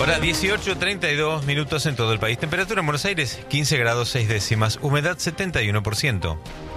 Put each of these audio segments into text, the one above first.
Hora 18:32 en todo el país. Temperatura en Buenos Aires 15 grados 6 décimas. Humedad 71%.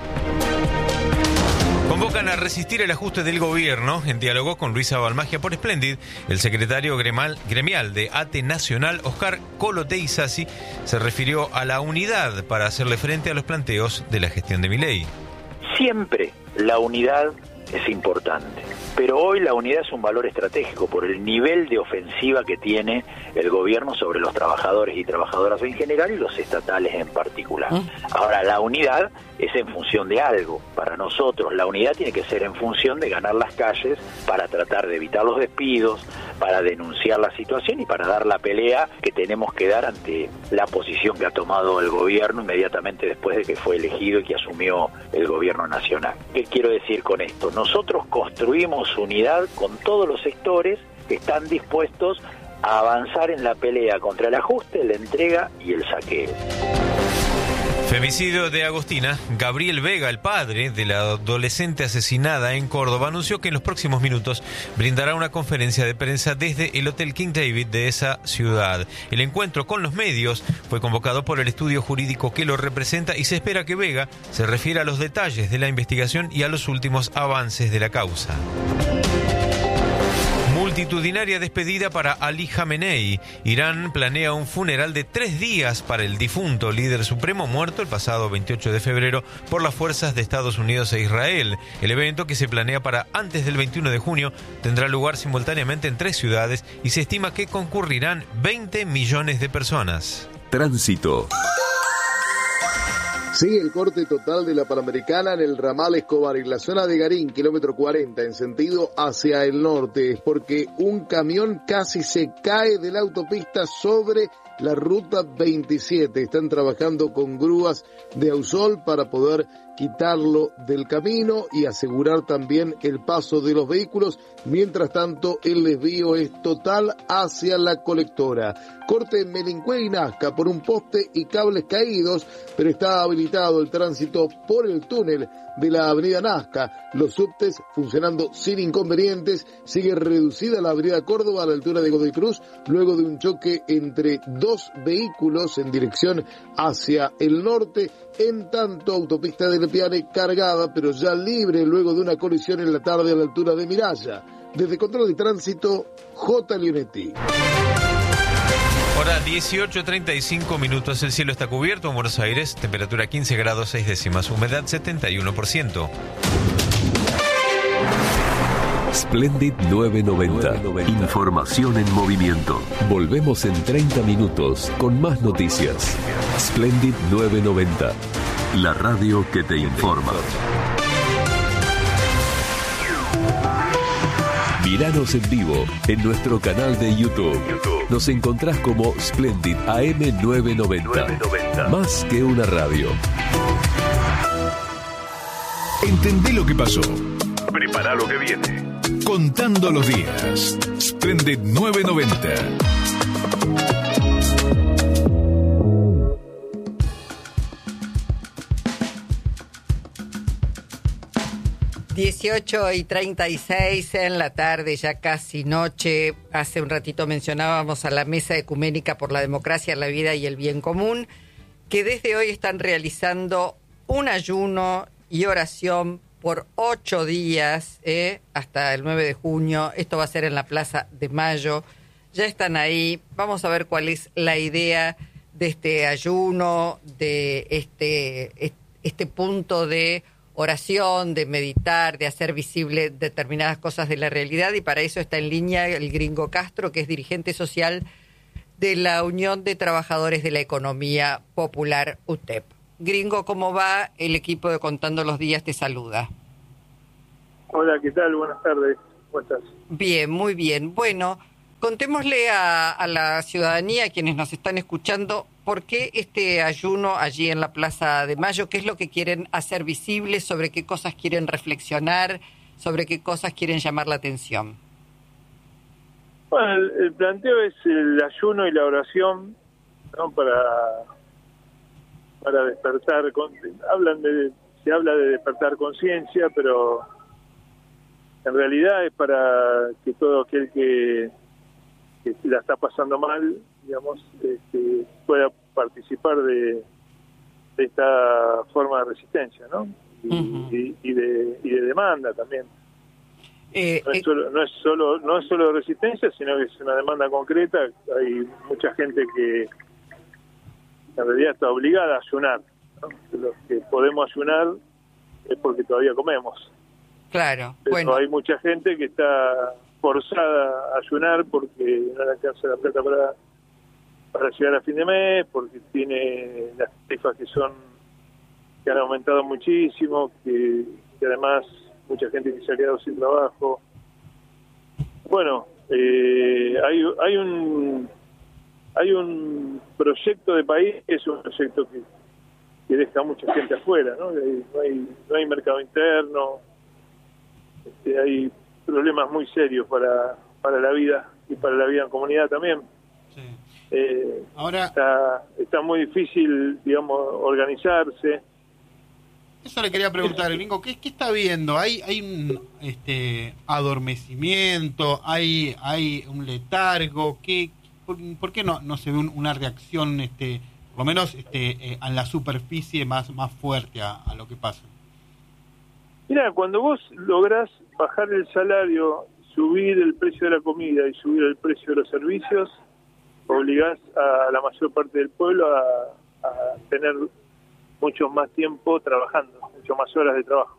Convocan a resistir el ajuste del gobierno. En diálogo con Luisa Balmagia por Splendid, el secretario gremial de ATE Nacional, Oscar Colote-Isasi, se refirió a la unidad para hacerle frente a los planteos de la gestión de Milei. Siempre la unidad es importante, pero hoy la unidad es un valor estratégico por el nivel de ofensiva que tiene el gobierno sobre los trabajadores y trabajadoras en general y los estatales en particular. Ahora, la unidad es en función de algo. Para nosotros la unidad tiene que ser en función de ganar las calles para tratar de evitar los despidos, para denunciar la situación y para dar la pelea que tenemos que dar ante la posición que ha tomado el gobierno inmediatamente después de que fue elegido y que asumió el gobierno nacional. ¿Qué quiero decir con esto? Nosotros construimos unidad con todos los sectores que están dispuestos a avanzar en la pelea contra el ajuste, la entrega y el saqueo. Femicidio de Agostina. Gabriel Vega, el padre de la adolescente asesinada en Córdoba, anunció que en los próximos minutos brindará una conferencia de prensa desde el Hotel King David de esa ciudad. El encuentro con los medios fue convocado por el estudio jurídico que lo representa y se espera que Vega se refiera a los detalles de la investigación y a los últimos avances de la causa. Multitudinaria despedida para Ali Jamenei. Irán planea un funeral de 3 días para el difunto líder supremo muerto el pasado 28 de febrero por las fuerzas de Estados Unidos e Israel. El evento, que se planea para antes del 21 de junio, tendrá lugar simultáneamente en 3 ciudades y se estima que concurrirán 20 millones de personas. Tránsito. Sigue el corte total de la Panamericana en el ramal Escobar, en la zona de Garín, kilómetro 40, en sentido hacia el norte, porque un camión casi se cae de la autopista sobre la ruta 27. Están trabajando con grúas de Ausol para poder quitarlo del camino y asegurar también el paso de los vehículos. Mientras tanto, el desvío es total hacia la colectora. Corte en Melincue y Nazca por un poste y cables caídos, pero está habilitado el tránsito por el túnel de la avenida Nazca. Los subtes funcionando sin inconvenientes. Sigue reducida la avenida Córdoba a la altura de Godoy Cruz, luego de un choque entre 2 vehículos en dirección hacia el norte. En tanto, autopista del Piane cargada, pero ya libre luego de una colisión en la tarde a la altura de Miralla. Desde Control de Tránsito, J. Leonetti. Hora 18:35. El cielo está cubierto en Buenos Aires. Temperatura 15 grados 6 décimas. Humedad 71%. Splendid 990. Información en movimiento. Volvemos en 30 minutos con más noticias. Splendid 990. La radio que te informa. Míranos en vivo en nuestro canal de YouTube. Nos encontrás como Splendid AM 990. Más que una radio. Entendé lo que pasó. Prepara lo que viene. Contando los días. Splendid 990. Dieciocho y 36 en la tarde, ya casi noche. Hace un ratito mencionábamos a la Mesa Ecuménica por la Democracia, la Vida y el Bien Común, que desde hoy están realizando un ayuno y oración por 8 días, hasta el 9 de junio. Esto va a ser en la Plaza de Mayo. Ya están ahí. Vamos a ver cuál es la idea de este ayuno, de este punto de oración, de meditar, de hacer visible determinadas cosas de la realidad, y para eso está en línea el Gringo Castro, que es dirigente social de la Unión de Trabajadores de la Economía Popular, UTEP. Gringo, ¿cómo va? El equipo de Contando los Días te saluda. Hola, ¿qué tal? Buenas tardes. ¿Cómo estás? Bien, muy bien. Bueno, contémosle a la ciudadanía, a quienes nos están escuchando, ¿por qué este ayuno allí en la Plaza de Mayo? ¿Qué es lo que quieren hacer visible? ¿Sobre qué cosas quieren reflexionar? ¿Sobre qué cosas quieren llamar la atención? Bueno, el planteo es el ayuno y la oración, ¿no? Para despertar. Se habla de despertar conciencia, pero en realidad es para que todo aquel que la está está pasando mal, digamos, pueda participar de esta forma de resistencia, ¿no? Y de demanda también. No es solo resistencia, sino que es una demanda concreta. Hay mucha gente que en realidad está obligada a ayunar, ¿no? Los que podemos ayunar es porque todavía comemos. Claro. Pero bueno, hay mucha gente que está forzada a ayunar porque no le alcanza la plata para llegar a fin de mes, porque tiene las tarifas que han aumentado muchísimo, que además mucha gente que se ha quedado sin trabajo. Bueno, hay un proyecto de país que es un proyecto que deja a mucha gente afuera, ¿no? No hay mercado interno, hay problemas muy serios para la vida y para la vida en comunidad también. Sí. Ahora está muy difícil, digamos, organizarse. Eso le quería preguntar, Gringo, ¿qué está viendo? ¿Hay un adormecimiento? ¿Hay un letargo? ¿Por qué no se ve una reacción, por lo menos en la superficie más fuerte a lo que pasa? Mira, cuando vos lográs bajar el salario, subir el precio de la comida y subir el precio de los servicios, obligás a la mayor parte del pueblo a tener mucho más tiempo trabajando, mucho más horas de trabajo.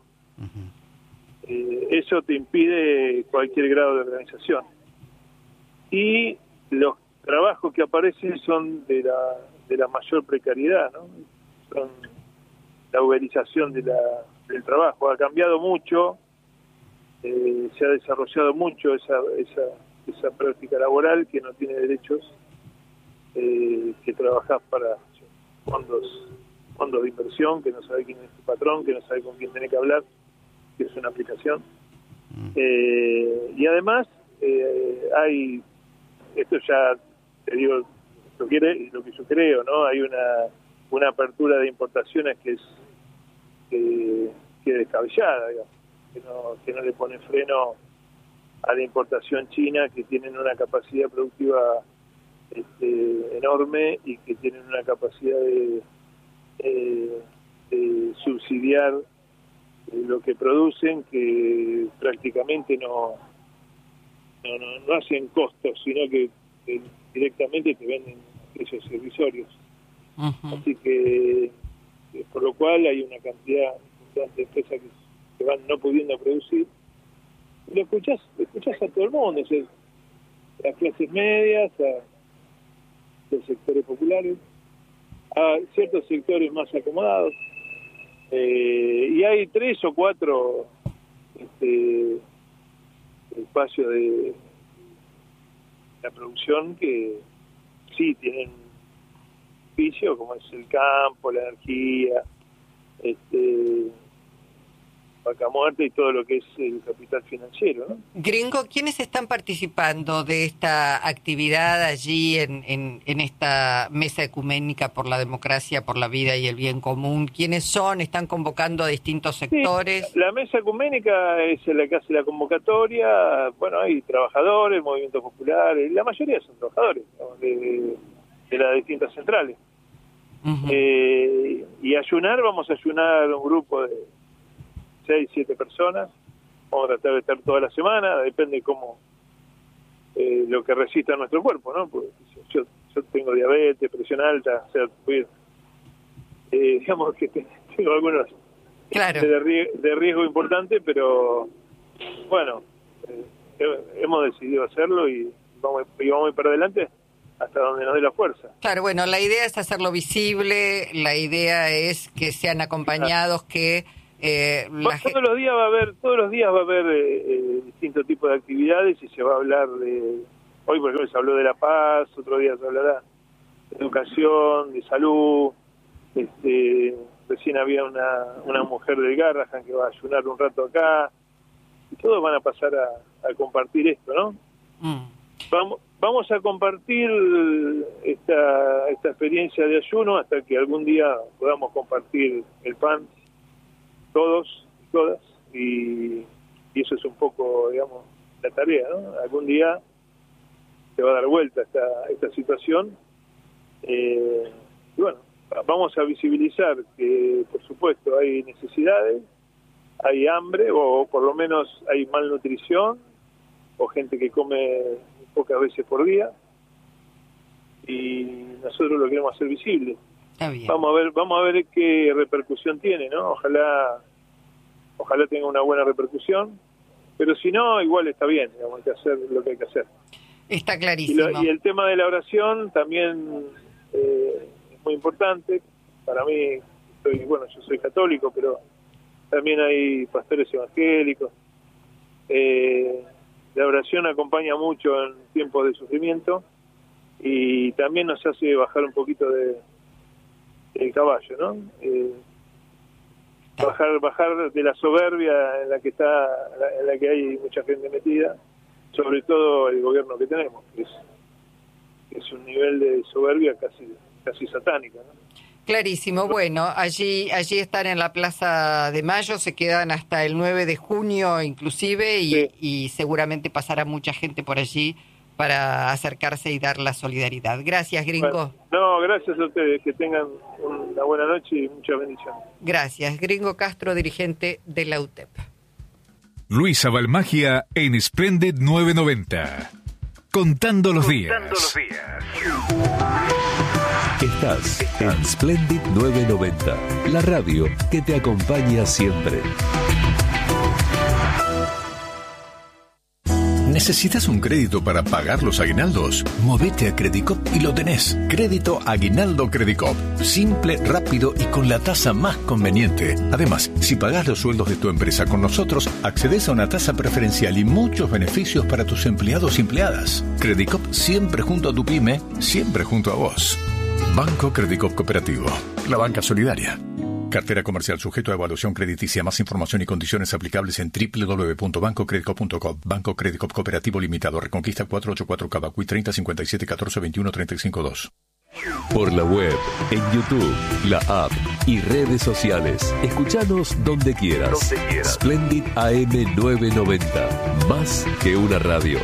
Eso te impide cualquier grado de organización. Y los trabajos que aparecen son de la mayor precariedad, ¿no? Son la uberización del trabajo. Ha cambiado mucho, se ha desarrollado mucho esa práctica laboral que no tiene derechos, que trabajás para fondos de inversión, que no sabe quién es tu patrón, que no sabe con quién tiene que hablar, que es una aplicación. Y además hay, esto ya te digo lo que yo creo, ¿no? Hay una apertura de importaciones que es descabellada, digamos, que no le pone freno a la importación china, que tienen una capacidad productiva enorme y que tienen una capacidad de subsidiar lo que producen, que prácticamente no hacen costos, sino que directamente te venden precios irrisorios. Así que por lo cual hay una cantidad importante de empresas que van no pudiendo producir. Y lo escuchás a todo el mundo, a las clases medias, a los sectores populares, a ciertos sectores más acomodados, y hay 3 o 4 espacios de la producción que sí tienen beneficio, como es el campo, la energía, vaca muerta y todo lo que es el capital financiero, ¿no? Gringo, ¿quiénes están participando de esta actividad allí en esta mesa ecuménica por la democracia, por la vida y el bien común? ¿Quiénes son? ¿Están convocando a distintos sectores? Sí, la mesa ecuménica es la que hace la convocatoria. Bueno, hay trabajadores, movimientos populares, la mayoría son trabajadores, ¿no? de las distintas centrales. Y vamos a ayunar un grupo de 6, 7 personas. Vamos a tratar de estar toda la semana, depende cómo lo que resista nuestro cuerpo, ¿no? Porque yo tengo diabetes, presión alta, o sea, digamos que tengo algunos de riesgo importante, pero bueno, hemos decidido hacerlo y vamos a ir para adelante hasta donde nos dé la fuerza. Claro, bueno, la idea es hacerlo visible, la idea es que sean acompañados, que todos los días va a haber distintos tipos de actividades y se va a hablar hoy por ejemplo se habló de la paz, otro día se hablará de educación, de salud, recién había una mujer del Garrahan que va a ayunar un rato acá, y todos van a pasar a compartir esto, ¿no? Vamos a compartir esta experiencia de ayuno hasta que algún día podamos compartir el pan todos y todas, y eso es un poco, digamos, la tarea, ¿no? Algún día se va a dar vuelta esta situación. Y bueno, vamos a visibilizar que, por supuesto, hay necesidades, hay hambre, o por lo menos hay malnutrición, o gente que come pocas veces por día, y nosotros lo queremos hacer visible. Vamos a ver qué repercusión tiene, ¿no? Ojalá tenga una buena repercusión, pero si no, igual está bien, digamos, hay que hacer lo que hay que hacer. Está clarísimo. Y el tema de la oración también es muy importante. Para mí, yo soy católico, pero también hay pastores evangélicos. La oración acompaña mucho en tiempos de sufrimiento y también nos hace bajar un poquito del caballo, ¿no? Bajar de la soberbia en la que hay mucha gente metida, sobre todo el gobierno que tenemos, que es un nivel de soberbia casi satánica, ¿no? Clarísimo. Bueno, allí están en la Plaza de Mayo, se quedan hasta el 9 de junio inclusive, y seguramente pasará mucha gente por allí para acercarse y dar la solidaridad. Gracias, Gringo. Bueno, no, gracias a ustedes, que tengan una buena noche y muchas bendiciones. Gracias. Gringo Castro, dirigente de la UTEP. Luisa Balmagia en Splendid 990. Contando los días. Estás en Splendid 990, la radio que te acompaña siempre. ¿Necesitas un crédito para pagar los aguinaldos? Movete a Credicop y lo tenés. Crédito Aguinaldo Credicop. Simple, rápido y con la tasa más conveniente. Además, si pagás los sueldos de tu empresa con nosotros, accedes a una tasa preferencial y muchos beneficios para tus empleados y empleadas. Credicop, siempre junto a tu pyme, siempre junto a vos. Banco Credicop Cooperativo. La banca solidaria. Cartera comercial sujeto a evaluación crediticia. Más información y condiciones aplicables en www.bancocredicop.com. Banco Credicop Cooperativo Limitado. Reconquista 484 Cavacuy 30 57 14 21 35 2. Por la web, en YouTube, la app y redes sociales. Escuchanos donde quieras. Splendid AM 990. Más que una radio.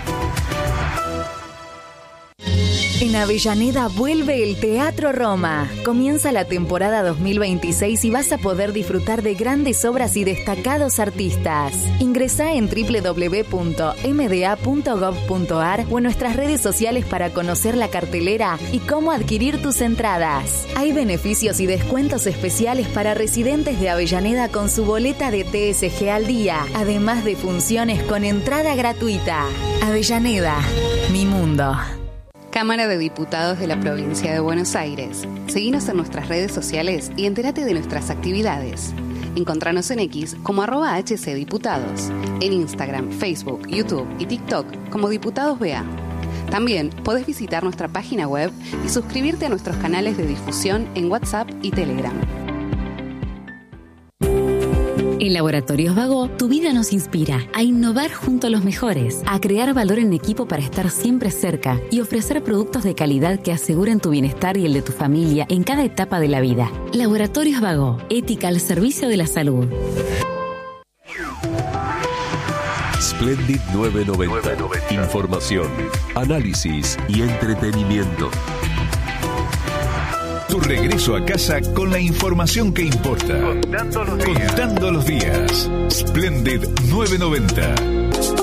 En Avellaneda vuelve el Teatro Roma. Comienza la temporada 2026 y vas a poder disfrutar de grandes obras y destacados artistas. Ingresá en www.mda.gov.ar o en nuestras redes sociales para conocer la cartelera y cómo adquirir tus entradas. Hay beneficios y descuentos especiales para residentes de Avellaneda con su boleta de TSG al día, además de funciones con entrada gratuita. Avellaneda, mi mundo. Cámara de Diputados de la Provincia de Buenos Aires. Seguinos en nuestras redes sociales y entérate de nuestras actividades. Encontranos en X como @HCDiputados, en Instagram, Facebook, YouTube y TikTok como Diputados BA. También podés visitar nuestra página web y suscribirte a nuestros canales de difusión en WhatsApp y Telegram. En Laboratorios Vago, tu vida nos inspira a innovar junto a los mejores, a crear valor en equipo para estar siempre cerca y ofrecer productos de calidad que aseguren tu bienestar y el de tu familia en cada etapa de la vida. Laboratorios Vago, ética al servicio de la salud. Splendid 990. Información, análisis y entretenimiento. Tu regreso a casa con la información que importa. Contando los días. Splendid 990.